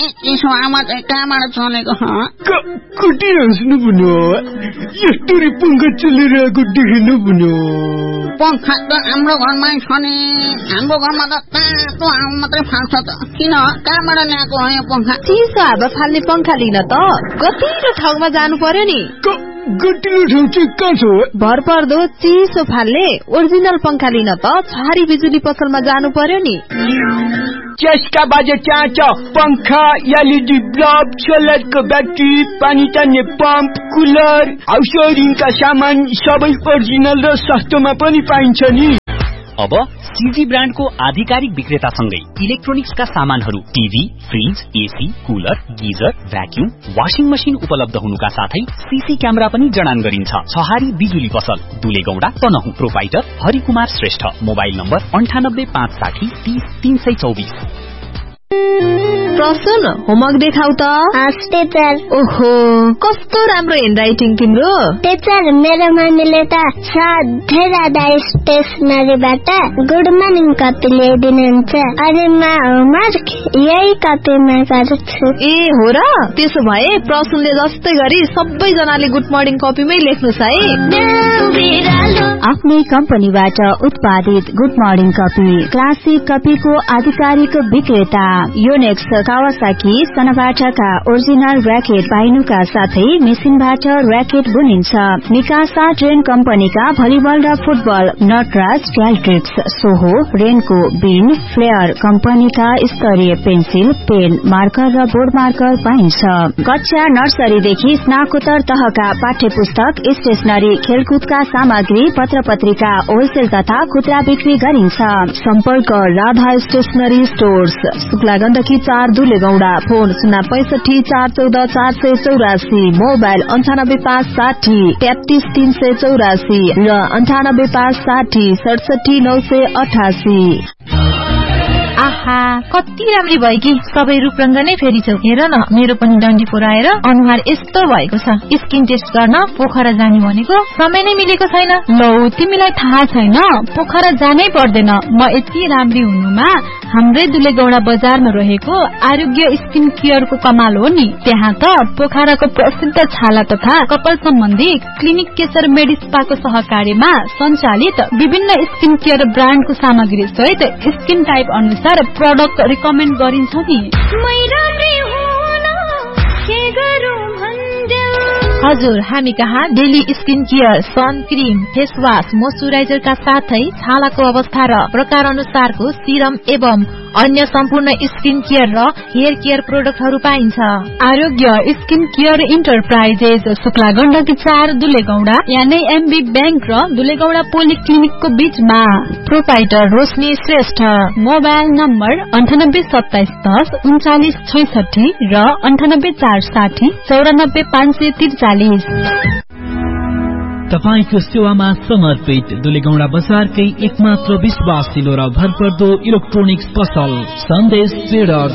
चिसो आमा चाहिँ कहाँबाट चलेको कटिरहनु भन्यो यस्तरी पंखा चलिरहेको देख्नु भन्यो पंखा त हाम्रो घरमै छ नि हाम्रो घरमा त तातो हावा मात्रै फाल्छ त किन कहाँबाट ल्याएको हो यो पंखा चिसो हावा फाल्ने पंखा लिन त गतिलो ठाउँमा जानु पर्यो नि गतिलो ठाउँ चाहिँ कहाँ छ भरपर्दो चिसो फाल्ने ओरिजिनल पंखा लिन त छहारी बिजुली पसलमा जानु पर्यो नि त्यसका बाजे चाँच पंखा एलईडी बल्ब सोलरको ब्याट्री पानी तान्ने पम्प कुलर हाउस वायरिङका सामान सबै ओरिजिनल र सस्तोमा पनि पाइन्छ नि अब सीजी ब्रान्डको आधिकारिक विक्रेतासँगै इलेक्ट्रोनिक्सका सामानहरू TV fridge AC cooler geyser vacuum washing machine उपलब्ध हुनुका साथै सीसी क्यामेरा पनि जडान गरिन्छ छहारी बिजुली पसल दुलेगौडा Tanahun proprietor Harikumar Shrestha mobile number 9858300324 प्रसन्न होमवर्क देखाउ त टीचर ओहो कस्तो राम्रो ह्यान्डराइटिङ तिम्रो टीचर मेरो मम्मीले त सधैँ राधा स्टेसनरीबाट गुड मर्निङ कपी ल्याइदिनुहुन्छ अनि म होमवर्क यही कपीमा गर्छु ए हो र त्यसो भए प्रसन्नले जस्तै गरी सबैजनाले गुड मर्निङ कपीमै लेख्नुस् है आफ्नै कम्पनीबाट उत्पादित गुड मर्निङ कपी क्लासिक कपीको आधिकारिक विक्रेता योनेक्स कावासाकी सनबाटाका ओरिजिनल र्याकेट पाइनुका साथै मेसिनबाट र्याकेट बुनिन्छ मिकासा ट्रेन कम्पनीका भलिबल र फुटबल नटराज क्याल्ट्रिक्स सोहो रेनको बिन फ्लेयर कम्पनीका स्तरीय पेन्सिल पेन मार्कर र बोर्ड मार्कर पाइन्छ कक्षा नर्सरीदेखि स्नाकोत्तर तहका पाठ्य पुस्तक स्टेशनरी खेलकुदका सामग्री पत्र पत्रिका होलसेल तथा खुद्रा बिक्री गरिन्छ सम्पर्क Radha stationery stores Shukla Gandaki 4 दुलेगौडा phone 06544144484 mobile 9856033384 र 9856067988 आहा कति राम्री भयो कि सबै रूपरंग नै फेरिछौ हेर न मेरो पनि डन्डी पुराएर अनुहार यस्तो भएको छ स्किन टेस्ट गर्न पोखरा जाने भनेको समय नै मिलेको छैन लौ तिमीलाई थाहा छैन पोखरा जानै पर्दैन म यति राम्री हुनुमा हाम्रै दुलेगौडा बजारमा रहेको आरोग्य स्किन केयरको कमाल हो नि त्यहाँ त पोखराको प्रसिद्ध छाला तथा कपाल सम्बन्धी क्लिनिक केशर मेडिस्पाको सहकार्यमा सञ्चालित विभिन्न स्किन केयर ब्रान्डको सामग्री सहित स्किन टाइप अनुसार प्रोडक्ट रिकमेन्ड गरिन्छ नि हजुर हामी कहाँ daily skin care sun cream face wash मोइस्चराइजरका साथै छालाको अवस्था र प्रकार अनुसारको सिरम एवं अन्य सम्पूर्ण स्किन केयर र हेयर केयर प्रोडक्टहरू पाइन्छ आरोग्य skin care enterprises Shukla Gandaki 4 दुलेगौडा यानी एमबी बैंक र दुलेगौडा पोलिक्लिनिकको बीचमा प्रोपाइटर रोशनी श्रेष्ठ मोबाइल नम्बर 9827103966 र 9846094543 तपाईको सेवामा समर्पित दुलेगौडा बजारकै एकमात्र विश्वासिलो र भरपर्दो इलेक्ट्रोनिक्स पसल सन्देश ट्रेडर्स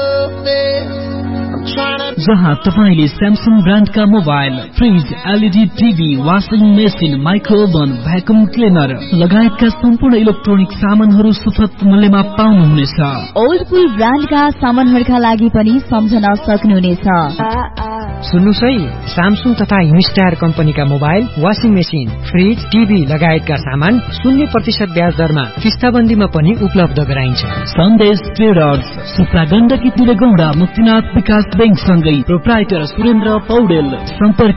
जहाँ तपाईले Samsung ब्रान्डका mobile fridge LED TV washing machine माइक्रोओभन vacuum cleaner लगायतका सम्पूर्ण इलेक्ट्रोनिक सामानहरू सुपथ मूल्यमा पाउनुहुनेछ ओल्डपुल ब्रान्डका सामानहरूका लागि पनि सम्झन सक्नुहुनेछ सुन्नुस् है स्यामसङ तथा हिमस्टार कम्पनीका mobile washing machine fridge TV लगायतका सामान 0% ब्याज दरमा किस्ताबन्दीमा पनि उपलब्ध गराइन्छ सन्देश ट्रेडर्स शुक्ला गण्डकी दुलेगौडा मुक्तिनाथ विकास बैंक सँगै प्रोप्राइटर सुरेन्द्र पौडेल सम्पर्क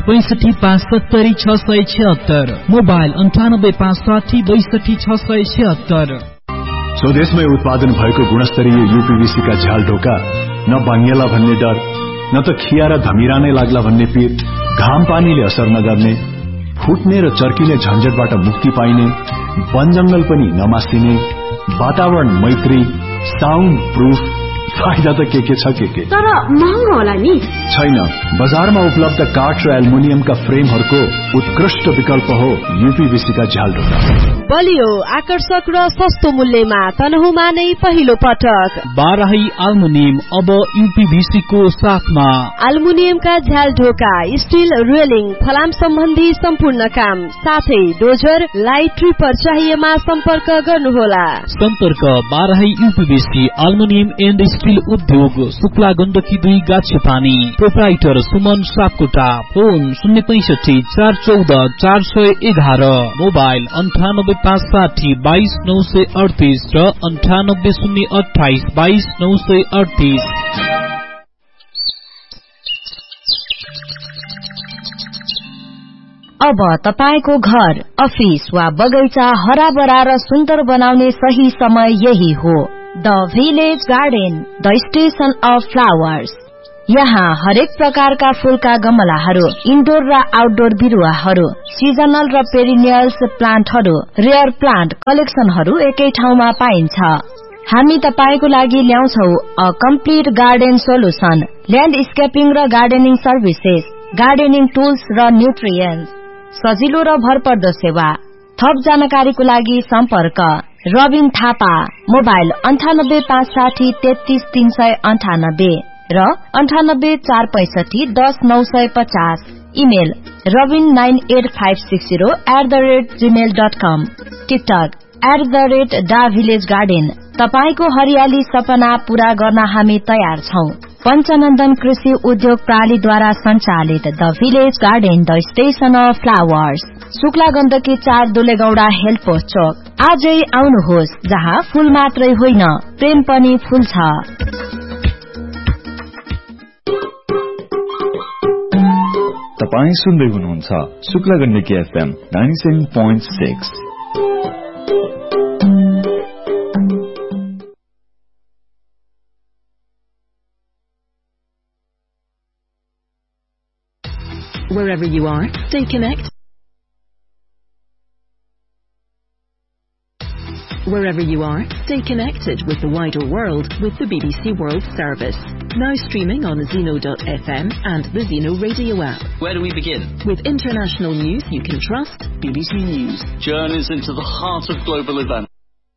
065570676 मोबाइल 9856626676 स्वदेशमै उत्पादन भएको गुणस्तरीय यूपीवीसी का झ्याल ढोका न बाङ्गेला भन्ने डर न त खिया र धमिरा नै लाग्ला भन्ने पीर घाम पानीले असर नगर्ने फुट्ने र चर्किने झन्झटबाट मुक्ति पाइने वन जंगल पनि नमासिने वातावरण मैत्री साउन्ड प्रूफ फाइदा त के छ के तर महँगो होला नि छैन बजारमा उपलब्ध काठ र एल्युमिनियमका फ्रेमहरूको उत्कृष्ट विकल्प हो यूपीवीसी का झ्याल ढोका बलियो आकर्षक र सस्तो मूल्यमा तनहुमा नै पहिलो पटक बाराही एल्युमिनियम अब यूपीवीसी को साथमा एल्युमिनियमका झ्याल ढोका स्टील रेलिङ फलाम सम्बन्धी सम्पूर्ण काम साथै डोजर लाइट ट्रिपर चाहिएमा सम्पर्क गर्नुहोला सम्पर्क Barahi UPVC aluminium and steel steel उद्योग Shukla Gandaki 2 गाछेपानी proprietor Suman Sapkota phone 065 414 411 mobile 9856 22938 र 9808 22938। अब तपाईको घर, अफिस वा बगैँचा हराभरा र सुन्दर बनाउने सही समय यही हो। The village garden, the station of flowers. यहाँ हरेक प्रकारका फूलका गमलाहरू, इन्डोर र आउटडोर बिरुवाहरू, सिजनल र पेरिनियल्स प्लान्टहरू, रेयर प्लान्ट कलेक्सनहरू एकै ठाउँमा पाइन्छ। हामी तपाईको लागि ल्याउँछौ अ कम्प्लिट गार्डन सोलुसन, ल्यान्डस्केपिङ र गार्डनिङ सर्भिसेस, गार्डनिङ टुल्स र न्युट्रिएन्ट्स, सजिलो र भरपर्दो सेवा। थप जानकारीको लागि सम्पर्क रबिन थापा, मोबाइल 9856 33398 र 9845 10950, इमेल robin98560@gmail.com, टिकटक @davillagegarden। तपाईको हरियाली सपना पूरा गर्न हामी तयार छौं। पञ्चनन्दन कृषि उद्योग प्रणालीद्वारा सञ्चालित the village garden, the station of flowers, Shukla Gandaki 4 दुलेगौडा health post चोक। आजै आउनुहोस्, जहाँ फूल मात्रै होइन प्रेम पनि फुल्छ। तपाई सुन्दै हुनुहुन्छ Shukla Gandaki FM 97.6। Wherever you are, stay connected. Wherever you are, stay connected with the wider world with the BBC World Service. Now streaming on Zeno.fm and the Zeno radio app. Where do we begin? With international news you can trust. BBC News. Journeys into the heart of global events.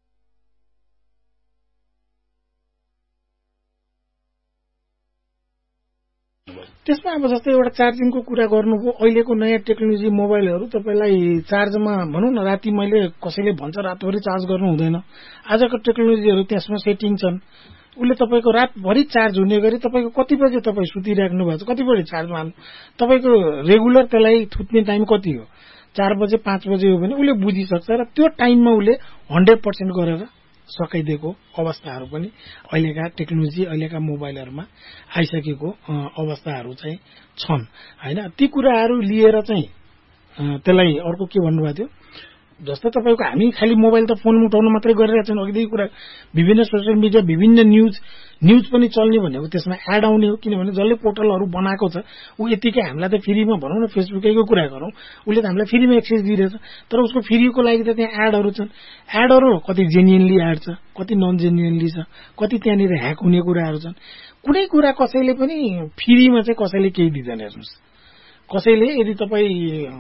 त्यसमा अब जस्तै एउटा चार्जिङको कुरा गर्नुभयो, अहिलेको नयाँ technology मोबाइलहरू तपाईलाई चार्जमा भनौं न, राति मैले कसैले भन्छ रातभरि चार्ज गर्नु हुँदैन, आजको टेक्नोलोजीहरू त्यसमा सेटिङ छन्। उसले तपाईको रातभरि चार्ज हुने गरी तपाईको कति बजे तपाई सुतिराख्नु भएको छ, कति बजे चार्जमा हाल्नु, तपाईको रेगुलर त्यसलाई थुत्ने टाइम कति हो, 4 बजे 5 बजे हो भने उसले बुझिसक्छ र त्यो टाइममा उसले 100% गरेर सकाइदिएको अवस्थाहरू पनि अहिलेका टेक्नोलोजी, अहिलेका मोबाइलहरुमा आइसकेको अवस्थाहरू चाहिँ छन् हैन। ती कुराहरू लिएर चाहिँ त्यसलाई अर्को के भन्नुभएको थियो, जस्तो तपाईको हामी खाली मोबाइल त फोन उठाउन मात्रै गरिरहेका छौं, अघिदेखि कुरा विभिन्न सोशल मिडिया, विभिन्न न्यूज पनि चल्ने भनेको त्यसमा एड आउने हो। किनभने जसले पोर्टलहरू बनाएको छ उ यतिकै हामीलाई त फ्रीमा भनौं न, फेसबुकैको कुरा गरौं, उसले त हामीलाई फ्रीमा एक्सेस दिइरहेछ, तर उसको फ्रीको लागि त त्यहाँ एडहरू छन्। एडहरू कति जेन्युइनली एड छ, कति नन जेन्युइनली छ, कति त्यहाँनिर ह्याक हुने कुराहरू छन्। कुनै कुरा कसैले पनि फ्रीमा चाहिँ कसैले केही दिँदैन। हेर्नुस्, कसैले यदि तपाई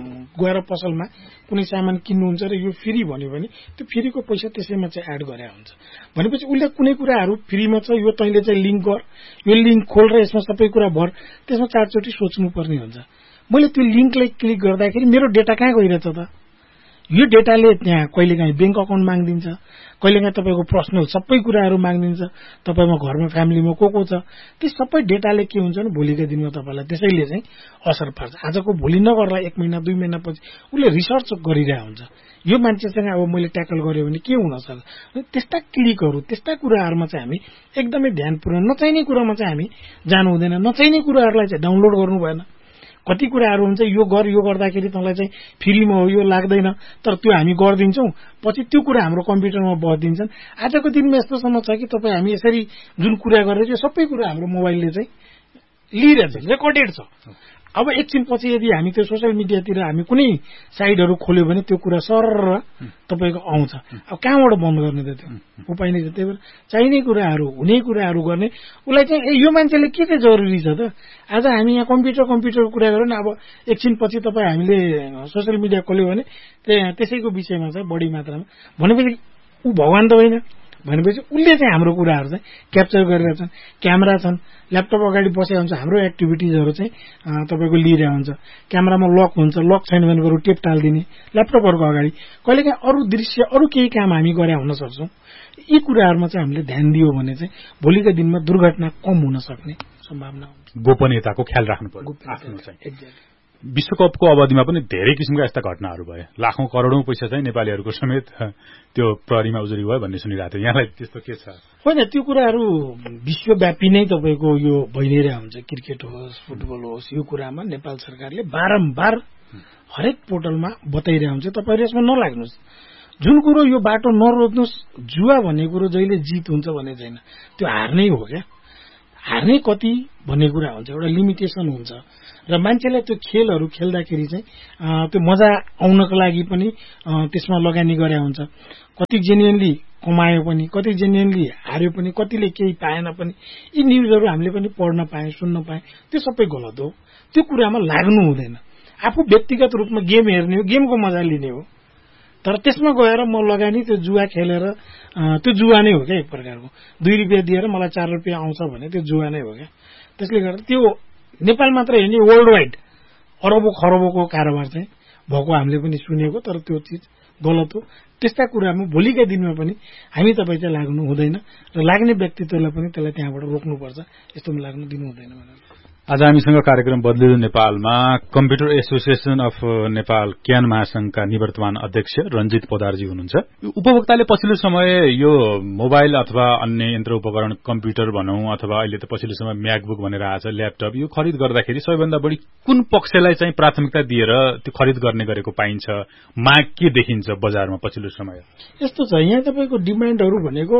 गएर पसलमा कुनै सामान किन्नुहुन्छ र यो फ्री भन्यो भने त्यो फ्रीको पैसा त्यसैमा चाहिँ एड गरे हुन्छ। भनेपछि उसले कुनै कुराहरू फ्रीमा छ, यो तैले चाहिँ लिंक गर, यो लिंक खोल र यसमा सबै कुरा भर, त्यसमा 4 चोटी सोच्नु पर्ने हुन्छ। मैले त्यो लिंकलाई क्लिक गर्दाखेरि मेरो डेटा कहाँ गइरहेछ त? यो डेटाले त्यहाँ कहिलेकाहीँ बैंक अकाउन्ट माग्दिन्छ, कहिलेकाहीँ तपाईको पर्सनल सबै कुराहरू माग्दिन्छ, तपाईमा घरमा फ्यामिलीमा को छ, ती सबै डेटाले के हुन्छ भने भोलिका दिनमा तपाईलाई त्यसैले चाहिँ असर पर्छ। आजको भोलि नगर्ला 1 महिना 2 महिना पछि उसले रिसर्च गरिरहेको हुन्छ, यो मान्छेसँग अब मैले ट्याकल गर्यो भने के हुन सक्छ। त्यस्ता क्लिकहरू, त्यस्ता कुराहरूमा चाहिँ हामी एकदमै ध्यानपूर्वक, नचाहिने कुरामा चाहिँ हामी जानु हुँदैन, नचाहिने कुराहरूलाई चाहिँ डाउनलोड गर्नु भएन। कति कुराहरू हुन्छ यो गर्दाखेरि तँलाई चाहिँ फ्रीमा हो, यो लाग्दैन, तर त्यो हामी गर्दिन्छौं, पछि त्यो कुरा हाम्रो कम्प्युटरमा बढ्दिन्छन्। आजको दिनमा यस्तोसम्म छ कि तपाई हामी यसरी जुन कुरा गरेर यो सबै कुरा हाम्रो मोबाइलले चाहिँ लिइरहेछ, रेकर्डेड छ। अब एकछिन पछि यदि हामी त्यो सोशल मिडियातिर हामी कुनै साइटहरू खोल्यो भने त्यो कुरा सरर तपाईको आउँछ। अब कहाँबाट बन्द गर्ने त? त्यो उपाय नै छ। त्यही भएर चाहिने कुराहरू, हुने कुराहरू गर्ने, उसलाई चाहिँ यो मान्छेले के चाहिँ जरुरी छ त? आज हामी यहाँ कम्प्युटरको कुरा गरौँ न, अब एकछिन पछि तपाई हामीले सोशल मिडिया खोल्यो भने त्यसैको विषयमा चाहिँ बढी मात्रामा भनेपछि ऊ भगवान त होइन, भनेपछि उसले चाहिँ हाम्रो कुराहरू चाहिँ क्याप्चर गरेर छन्। क्यामेरा छन्, ल्यापटप अगाडि बसेको हुन्छ, हाम्रो एक्टिभिटिजहरू चाहिँ तपाईँको लिइरहेको हुन्छ। क्यामेरामा लक हुन्छ, लक छैन भने बरु टेप टालिदिने ल्यापटपहरूको अगाडि। कहिलेकाहीँ अरू दृश्य अरू केही काम हामी गरे हुन सक्छौँ। यी कुराहरूमा चाहिँ हामीले ध्यान दियो भने चाहिँ भोलिका दिनमा दुर्घटना कम हुन सक्ने सम्भावना हुन्छ। गोपनीयताको ख्याल राख्नु पर्यो आफ्नो चाहिँ। विश्वकपको अवधिमा पनि धेरै किसिमका यस्ता घटनाहरू भए, लाखौं करोडौं पैसा चाहिँ नेपालीहरूको समेत त्यो प्रहरीमा उजुरी भयो भन्ने सुनिरहेको थियो। यहाँलाई त्यस्तो के छ? होइन, त्यो कुराहरू विश्वव्यापी नै तपाईँको यो भइरहेको हुन्छ। क्रिकेट होस्, फुटबल होस्, यो कुरामा नेपाल सरकारले बारम्बार हरेक पोर्टलमा बताइरहेको हुन्छ। तपाईँहरू यसमा नलाग्नुहोस्, जुन कुरो यो बाटो नरोज्नुहोस्। जुवा भन्ने कुरो जहिले जित हुन्छ भन्ने छैन, त्यो हार्नै हो क्या। हार्ने कति भन्ने कुरा हुन्छ, एउटा लिमिटेसन हुन्छ। र मान्छेलाई त्यो खेलहरू खेल्दाखेरि चाहिँ त्यो मजा आउनको लागि पनि त्यसमा लगानी गरे हुन्छ। कति जेन्युनली कमायो पनि, कति जेन्युनली हार्यो पनि, कतिले केही पाएन पनि। यी न्युजहरू हामीले पनि पढ्न पाएँ, सुन्न पाएँ। त्यो सबै गलत हो। त्यो कुरामा लाग्नु हुँदैन। आफू व्यक्तिगत रूपमा गेम हेर्ने हो, गेमको मजा लिने हो। तर त्यसमा गएर म लगानी त्यो जुवा खेलेर त्यो जुवा नै हो क्या। एक प्रकारको 2 रुपियाँ दिएर मलाई 4 रुपियाँ आउँछ भने त्यो जुवा नै हो क्या। त्यसले गर्दा त्यो नेपाल मात्र होइन, वर्ल्ड वाइड अरबौं खरबौंको कारोबार चाहिँ भएको हामीले पनि सुनेको। तर त्यो चिज गलत हो। त्यस्ता कुरामा भोलिका दिनमा पनि हामी तपाईँ चाहिँ लाग्नु हुँदैन र लाग्ने व्यक्तित्वलाई पनि त्यसलाई त्यहाँबाट रोक्नुपर्छ। यस्तोमा लाग्नु दिनु हुँदैन भनेर। आज हामीसँग कार्यक्रम बदलिँदो नेपालमा computer association of Nepal can महासंघका निवर्तमान अध्यक्ष रञ्जित पोदारजी हुनुहुन्छ। उपभोक्ताले पछिल्लो समय यो मोबाइल अथवा अन्य यन्त्र उपकरण, कम्प्युटर भनौं अथवा अहिले त पछिल्लो समय म्याकबुक भनेर आएछ, ल्यापटप, यो खरिद गर्दाखेरि सबैभन्दा बढी कुन पक्षलाई चाहिँ प्राथमिकता दिएर त्यो खरिद गर्ने गरेको पाइन्छ? माग के देखिन्छ बजारमा पछिल्लो समय? यस्तो छ, यहाँ तपाईँको डिमान्डहरू भनेको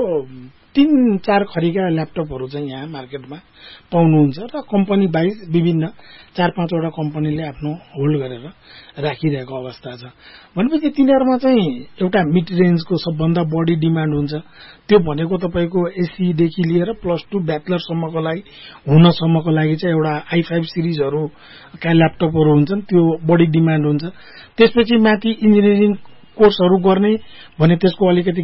3-4 खरीका ल्यापटपहरू चाहिँ यहाँ मार्केटमा पाउनुहुन्छ र कम्पनी वाइज विभिन्न 4-5 वटा कम्पनीले आफ्नो होल्ड गरेर राखिरहेको अवस्था छ। भनेपछि तिनीहरूमा चाहिँ एउटा मिड रेन्जको सबभन्दा बढी डिमान्ड हुन्छ। त्यो भनेको तपाईँको एसीदेखि लिएर +2 ब्याचलरसम्मको लागि हुनसम्मको लागि चाहिँ एउटा i5 सिरिजहरूका ल्यापटपहरू हुन्छन्, त्यो बढी डिमान्ड हुन्छ। त्यसपछि माथि इन्जिनियरिङ कोर्सहरू गर्ने भने त्यसको अलिकति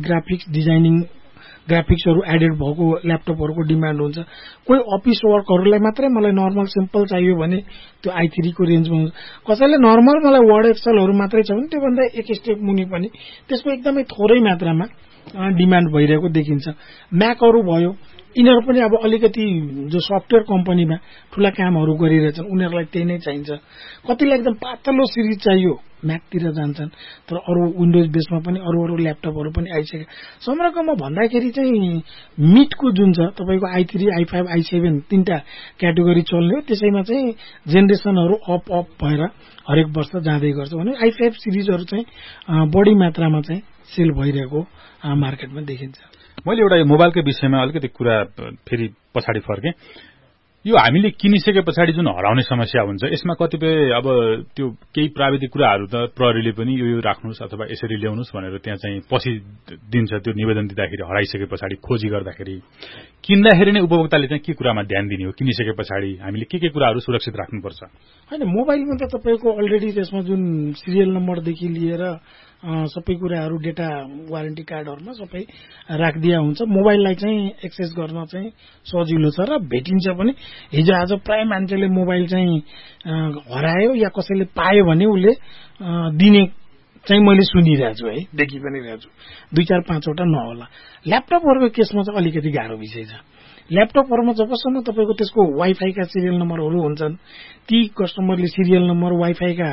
ग्राफिक्सहरू एडेड भएको ल्यापटपहरूको डिमान्ड हुन्छ। कोही अफिस वर्कहरूलाई मात्रै मलाई नर्मल सिम्पल चाहियो भने त्यो i3 को रेन्जमा हुन्छ। कसैले नर्मल मलाई वर्ड एक्सलहरू मात्रै छ भने त्योभन्दा एक स्टेप मुनि पनि त्यसको एकदमै थोरै मात्रामा डिमान्ड भइरहेको देखिन्छ। म्याकहरू भयो, यिनीहरू पनि अब अलिकति जो सफ्टवेयर कम्पनीमा ठूला कामहरू गरिरहेछन् उनीहरूलाई त्यही नै चाहिन्छ। कतिलाई एकदम पातलो सिरिज चाहियो म्याकतिर जान्छन्, तर अरू विन्डोज बेसमा पनि अरू ल्यापटपहरू पनि आइसके। समग्रमा भन्दाखेरि चाहिँ मिडको जुन छ तपाईँको i3, i5, i7 3टा क्याटेगोरी चल्ने हो। त्यसैमा चाहिँ जेनेरेसनहरू अप भएर हरेक वर्ष जाँदै गर्छ भने i5 सिरिजहरू चाहिँ बढी मात्रामा चाहिँ सेल भइरहेको मार्केटमा देखिन्छ। मैले एउटा मोबाइलकै विषयमा अलिकति कुरा फेरि पछाडि फर्केँ। यो हामीले किनिसके पछाडि जुन हराउने समस्या हुन्छ, यसमा कतिपय अब त्यो केही प्राविधिक कुराहरू त प्रहरीले पनि यो राख्नुहोस् अथवा यसरी ल्याउनुहोस् भनेर त्यहाँ चाहिँ पछि दिन्छ। त्यो निवेदन दिँदाखेरि हराइसके पछाडि खोजी गर्दाखेरि किन्दाखेरि नै उपभोक्ताले चाहिँ के कुरामा ध्यान दिने हो? किनिसके पछाडि हामीले के कुराहरू सुरक्षित राख्नुपर्छ? होइन, मोबाइलमा त तपाईँको अलरेडी त्यसमा जुन सिरियल नम्बरदेखि लिएर सबै कुराहरू डेटा वारेन्टी कार्डहरूमा सबै राखिदिया हुन्छ। मोबाइललाई चाहिँ एक्सेस गर्न चाहिँ सजिलो छ र भेटिन्छ पनि। हिजो आज प्राय मान्छेले मोबाइल चाहिँ हरायो या कसैले पायो भने उसले दिने चाहिँ मैले सुनिरहेको छु है, देखि पनि रहेको छु। 2-4-5 वटा नहोला। ल्यापटपहरूको केसमा चाहिँ अलिकति गाह्रो विषय छ। ल्यापटपहरूमा जबसम्म तपाईँको त्यसको वाइफाईका सिरियल नम्बरहरू हुन्छन्, ती कस्टमरले सिरियल नम्बर वाइफाईका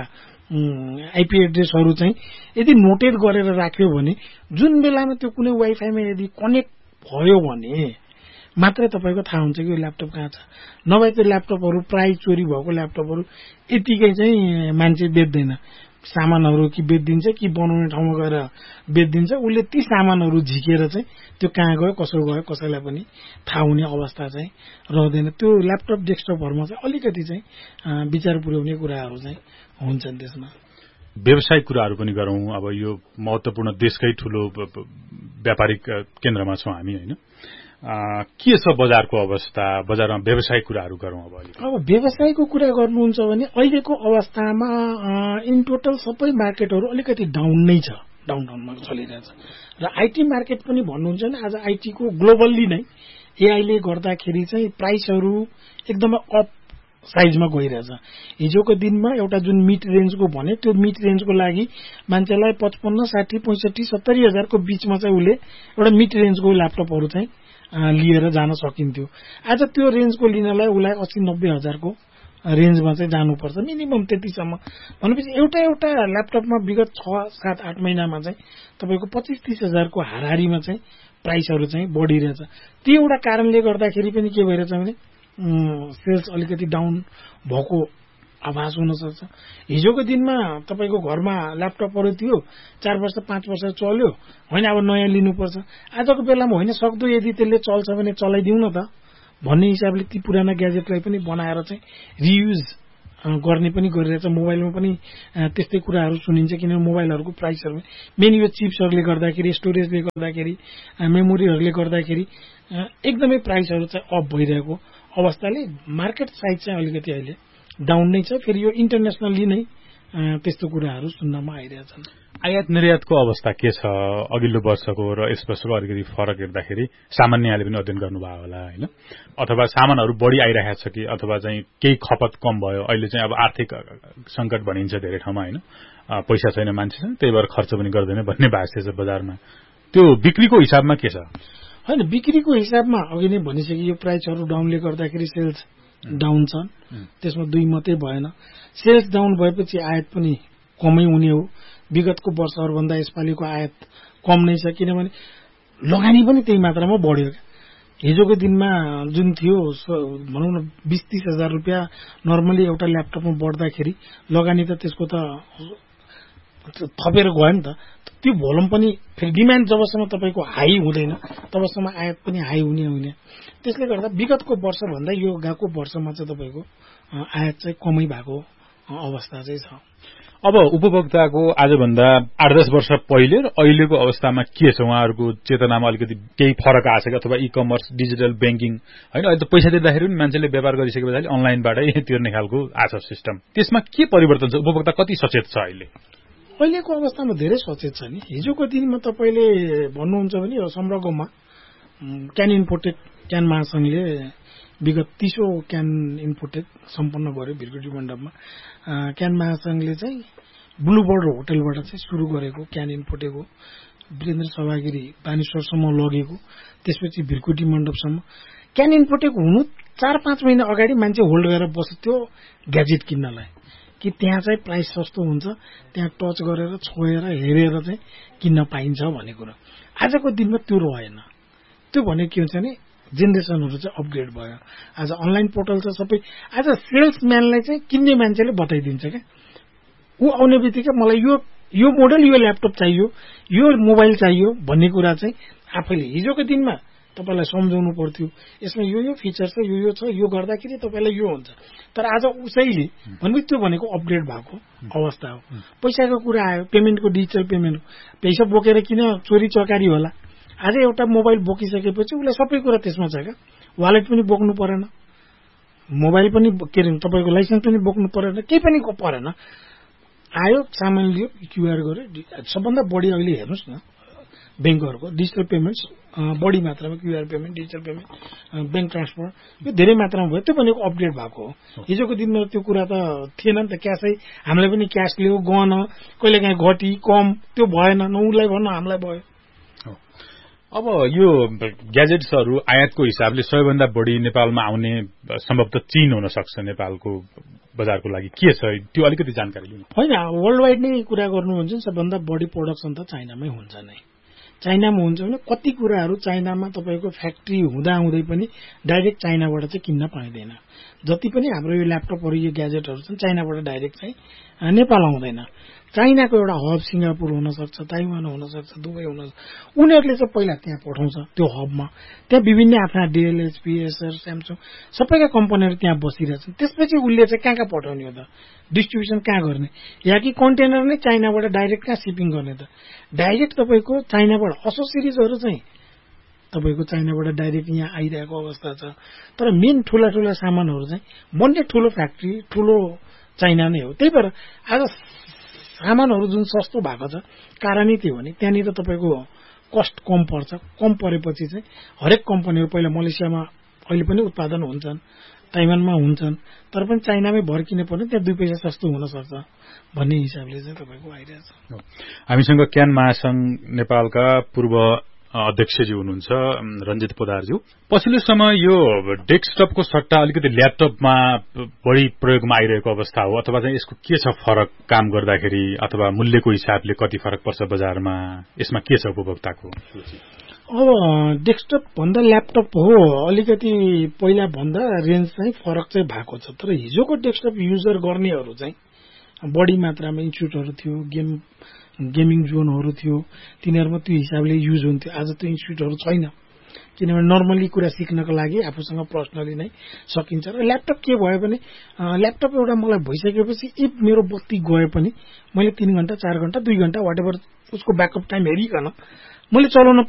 आइपी एड्रेसहरू चाहिँ यदि नोटेड गरेर राख्यो भने जुन बेलामा त्यो कुनै वाइफाईमा यदि कनेक्ट भयो भने मात्रै तपाईँको थाहा हुन्छ कि यो ल्यापटप कहाँ छ। नभए त्यो ल्यापटपहरू प्राय चोरी भएको ल्यापटपहरू यतिकै चाहिँ मान्छे बेच्दैन। सामानहरू कि बेचिदिन्छ कि बनाउने ठाउँमा गएर बेचिदिन्छ। उसले ती सामानहरू झिकेर चाहिँ त्यो कहाँ गयो, कसो गयो, कसैलाई पनि थाहा हुने अवस्था चाहिँ रहँदैन। त्यो ल्यापटप डेस्कटपहरूमा चाहिँ अलिकति चाहिँ विचार पुर्याउने कुराहरू चाहिँ हुन्छन्। त्यसमा व्यवसायिक कुराहरू पनि गरौँ। अब यो महत्त्वपूर्ण देशकै ठूलो व्यापारिक केन्द्रमा छौँ हामी, होइन? के छ बजारको अवस्था? बजारमा व्यवसायिक कुराहरू गरौँ। अब व्यवसायको कुरा गर्नुहुन्छ भने अहिलेको अवस्थामा इन टोटल सबै मार्केटहरू अलिकति डाउन नै छ। डाउनटाउनमा चलिरहेछ र आईटी मार्केट पनि भन्नुहुन्छ नि आज आईटीको ग्लोबल्ली नै एआईले गर्दाखेरि चाहिँ प्राइसहरू एकदमै अप साइजमा गइरहेछ हिजोको दिनमा एउटा जुन मिड रेन्जको भने त्यो मिड रेन्जको लागि मान्छेलाई 55 60 65 70 हजारको बीचमा चाहिँ उसले एउटा मिड रेन्जको ल्यापटपहरू चाहिँ लिएर जान सकिन्थ्यो आज त्यो रेन्जको लिनलाई उसलाई 80 90 हजारको रेन्जमा चाहिँ जानुपर्छ मिनिमम त्यतिसम्म भनेपछि एउटा ल्यापटपमा विगत 6 7 8 महिनामा चाहिँ तपाईको 25 30 हजारको हाराहारीमा चाहिँ प्राइसहरू चाहिँ बढिरहेछ त्यो एउटा कारणले गर्दाखेरि पनि के भइरहेछ भने सेल्स अलिकति डाउन भएको आभास हुन सक्छ हिजोको दिनमा तपाईको घरमा ल्यापटपहरू थियो 4 वर्ष 5 वर्ष चल्यो हैन अब नयाँ लिनुपर्छ आजको बेलामा हैन सक्दो यदि त्यसले चल्छ भने चलाइदिउँ न त भन्ने हिसाबले ती पुराना ग्याजेटलाई पनि बनाएर चाहिँ रियुज गर्ने पनि गरिरहेछ मोबाइलमा पनि त्यस्तै कुराहरू सुनिन्छ किनभने मोबाइलहरूको प्राइसहरू मेन यो चिप्सहरूले गर्दाखेरि स्टोरेजले गर्दाखेरि मेमोरीहरूले गर्दाखेरि एकदमै प्राइसहरू चाहिँ अप भइरहेको अवस्थाले मार्केट साइज चाहिँ अलिकति अहिले डाउन नै छ फेरि यो इन्टरनेशनली नै त्यस्तो कुराहरू सुन्नमा आइरहेछन् आयात निर्यातको अवस्था के छ अघिल्लो वर्षको र यस वर्षको अलिकति फरक हेर्दाखेरि सामान्यले पनि अध्ययन गर्नुभयो होला हैन अथवा सामानहरू बढी आइरहेको छ कि अथवा चाहिँ केही खपत कम भयो अहिले चाहिँ अब आर्थिक संकट भनिन्छ धेरै ठाउँमा हैन पैसा छैन मान्छेसँग त्यही भएर खर्च पनि गर्दैन भन्ने भाष्य छ बजारमा त्यो बिक्रीको हिसाबमा के छ हैन बिक्रीको हिसाबमा अघि नै भनिसके यो प्राइसहरू डाउनले गर्दाखेरि सेल्स डाउन छन् त्यसमा दुई मात्रै भएन सेल्स डाउन भएपछि आयात पनि कमै हुने हो विगतको वर्षहरूभन्दा यसपालिको आयात कम नै छ किनभने लगानी पनि त्यही मात्रामा बढ्यो हिजोको दिनमा जुन थियो भनौँ न 20-30 हजार रुपियाँ नर्मली एउटा ल्यापटपमा बढ्दाखेरि लगानी त त्यसको त थपेर गयो नि त त्यो भोल्युम पनि फेरि डिमान्ड जबसम्म तपाईको हाई हुँदैन तबसम्म आयात पनि हाई हुने त्यसले गर्दा विगतको वर्षभन्दा यो गएको वर्षमा चाहिँ तपाईको आयात चाहिँ कमै भएको अवस्था चाहिँ छ अब उपभोक्ताको आजभन्दा 8-10 वर्ष पहिले र अहिलेको अवस्थामा के छ उहाँहरूको चेतनामा अलिकति केही फरक आएको छ अथवा ई-कमर्स डिजिटल बैंकिङ हैन अहिले त पैसा दिँदाखेरि पनि मान्छेले व्यापार गरिसकेपछि अनलाइनबाटै तिर्ने खालको आछ सिस्टम त्यसमा के परिवर्तन छ उपभोक्ता कति सचेत छ अहिलेको अवस्थामा धेरै सचेत छ नि हिजोको दिनमा तपाईले भन्नुहुन्छ भने यो सम्रगोमा क्यान इन्पोर्टेड क्यान महासंघले विगत 30 क्यान इन्पोर्टेड सम्पन्न गर्यो भिरकुटी मण्डपमा क्यान महासंघले चाहिँ ब्लूबर्ड होटलबाट चाहिँ सुरु गरेको क्यान इन्पोर्टेको वीरेन्द्र सभागिरी बानेश्वरसम्म लगेको त्यसपछि भिरकुटी मण्डपसम्म क्यान इन्पोर्टेको हुनु 4-5 महिना अगाडि मान्छे होल्ड गरेर बस्थ्यो ग्याजेट किन्नलाई कि त्यहाँ चाहिँ प्राइस सस्तो हुन्छ त्यहाँ टच गरेर छोएर हेरेर चाहिँ किन्न पाइन्छ भन्ने कुरा आजको दिनमा त्यो रहेन त्यो भने के हुन्छ भने जेनेरेसनहरु चाहिँ अपग्रेड भयो आज अनलाइन पोर्टल छ सबै आज सेल्सम्यानलाई चाहिँ किन्ने मान्छेले बताइदिन्छ के उ आउने बित्तिकै मलाई यो मोडल यो ल्यापटप चाहियो यो मोबाइल चाहियो भन्ने कुरा चाहिँ आफैले हिजोको दिनमा तपाईलाई सम्झाउनु पर्थ्यो यसमा यो फिचर छ यो छ यो गर्दाखेरि तपाईलाई यो हुन्छ तर आज उसैले भन्नु त्यो भनेको अपग्रेड भएको अवस्था हो पैसाको कुरा आयो पेमेन्टको डिजिटल पेमेन्ट पैसा बोकेर किन चोरी चकारी होला आज एउटा मोबाइल बोकिसकेपछि उसले सबै कुरा त्यसमा छ के वालेट पनि बोक्नु परेन मोबाइल पनि के रे तपाईको लाइसेन्स पनि बोक्नु परेन केही पनि परेन आयो सामान लियो क्यूआर गर्यो सबभन्दा बढी अहिले हेर्नुस् न बैंकहरुको डिजिटल पेमेन्ट्स बढी मात्रामा QR payment digital payment bank transfer यो धेरै मात्रामा भयो त्यो भनेको अपडेट भएको हो हिजोको दिनमा त्यो कुरा त थिएन नि त क्याशै हामीले पनि क्याश लियो गन कहिलेकाहीँ घटी कम त्यो भएन नउलाई भन्नु हामीलाई भयो अब यो ग्याजेट्सहरु आयातको हिसाबले सबैभन्दा बढी नेपालमा आउने सम्भवतः चीन हुन सक्छ नेपालको बजारको लागि के छ त्यो अलिकति जानकारी लिनु हैन वर्ल्ड वाइड नै कुरा गर्नुहुन्छ सबभन्दा बढी प्रोडक्सन त चाइनामै हुन्छ नै चाइनामा हुन्छ भने कति कुराहरु चाइनामा तपाईको फ्याक्ट्री हुँदा हुँदै पनि डाइरेक्ट चाइनाबाट चाहिँ किन्न पाइदैन जति पनि हाम्रो यो ल्यापटपहरु यो ग्याजेटहरु छन् चाइनाबाट डाइरेक्ट चाहिँ नेपाल आउँदैन चाइनाको एउटा हब सिंगापुर हुन सक्छ ताइवान हुन सक्छ दुबई हुन सक्छ उनीहरुले चाहिँ पहिला त्यहाँ पठाउँछ त्यो हबमा त्यहाँ विभिन्न आफ्ना डेल एचपी एसर स्यामसङ सबैका कम्पनीहरु त्यहाँ बसिरहेछन् त्यसपछि उले चाहिँ कहाँ पठाउने हो त डिस्ट्रिब्युसन कहाँ गर्ने या कि कन्टेनर नै चाइनाबाट डाइरेक्ट कहाँ शिपिङ गर्ने त डाइरेक्ट तपाईको चाइनाबाट एसेसरिजहरु चाहिँ तपाईको चाइनाबाट डाइरेक्ट यहाँ आइरहेको अवस्था छ तर मेन ठूला ठूला सामानहरु चाहिँ बन्ने ठूलो फ्याक्ट्री ठूलो चाइना नै हो त्यही भएर आज सामानहरू जुन सस्तो भएको छ कारण के भने त्यहाँनिर तपाईँको कस्ट कम पर्छ। कम परेपछि चाहिँ हरेक कम्पनीहरू पहिला मलेसियामा अहिले पनि उत्पादन हुन्छन्, ताइवानमा हुन्छन्, तर पनि चाइनामै भर किने पर्ने, त्यहाँ 2 पैसा सस्तो हुन सक्छ भन्ने हिसाबले चाहिँ तपाईँको आइरहेछ। हामीसँग क्यान महासंघ नेपालका पूर्व अध्यक्षजी हुनुहुन्छ रञ्जित पोदारज्यू। पछिल्लो समय यो डेस्कटपको सट्टा अलिकति ल्यापटपमा बढी प्रयोगमा आइरहेको अवस्था हो, अथवा चाहिँ यसको के छ फरक काम गर्दाखेरि, अथवा मूल्यको हिसाबले कति फरक पर्छ बजारमा, यसमा के छ उपभोक्ताको? अब डेस्कटप भन्दा ल्यापटप हो अलिकति पहिला भन्दा रेन्ज चाहिँ फरक चाहिँ भएको छ, तर हिजोको डेस्कटप युजर गर्नेहरू चाहिँ बढी मात्रामा इन्स्टिट्युटहरू थियो, गेमिङ जोनहरू थियो, तिनीहरूमा त्यो हिसाबले युज हुन्थ्यो। आज त्यो इन्स्टिट्युटहरू छैन, किनभने नर्मली कुरा सिक्नको लागि आफूसँग पर्सनली नै सकिन्छ। र ल्यापटप के भयो भने ल्यापटप एउटा मलाई भइसकेपछि इफ मेरो बत्ती गए पनि मैले 3 घण्टा 4 घण्टा 2 घण्टा वाट एभर उसको ब्याकअप टाइम हेरिकन मैले चलाउन